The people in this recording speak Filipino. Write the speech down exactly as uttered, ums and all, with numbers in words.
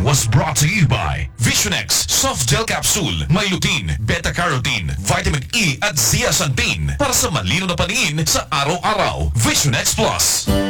was brought to you by Visionex Soft Gel Capsule. May lutein, beta-carotene, vitamin E at zeaxanthin para sa malino na paningin sa araw-araw. Visionex Plus.